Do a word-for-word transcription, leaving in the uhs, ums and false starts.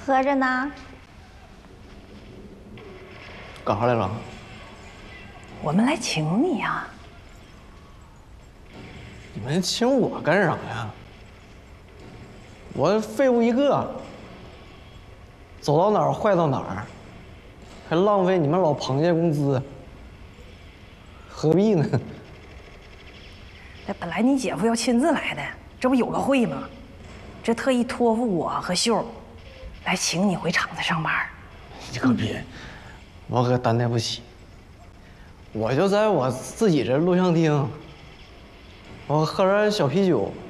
喝着呢。 干啥来了？ 我们来请你呀。 你们请我干啥呀？我废物一个，走到哪儿坏到哪儿，还浪费你们老彭家工资，何必呢？ 这本来你姐夫要亲自来的，这不有个会吗？这特意托付我和秀来请你回厂子上班。 你可别，我可担待不起。我就在我自己这录像厅，我喝点小啤酒，